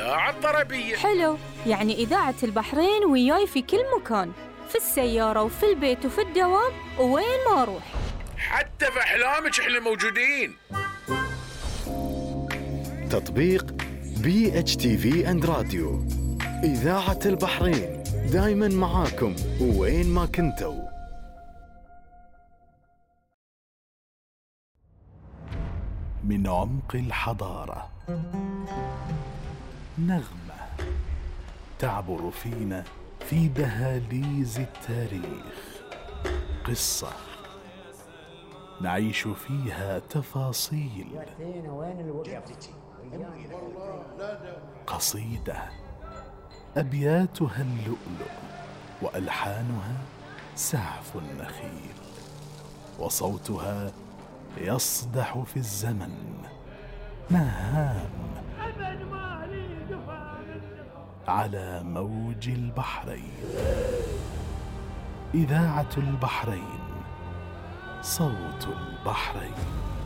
الإذاعة الطربية. حلو، يعني إذاعة البحرين وياي في كل مكان، في السيارة وفي البيت وفي الدوام ووين ما أروح. حتى في أحلامك إحنا موجودين. تطبيق BHTV and راديو، إذاعة البحرين دايما معاكم وين ما كنتوا. من عمق الحضارة نغمة تعبر فينا في دهاليز التاريخ، قصة نعيش فيها تفاصيل، قصيدة أبياتها اللؤلؤ وألحانها سعف النخيل، وصوتها يصدح في الزمن نهام على موج البحرين. إذاعة البحرين، صوت البحرين.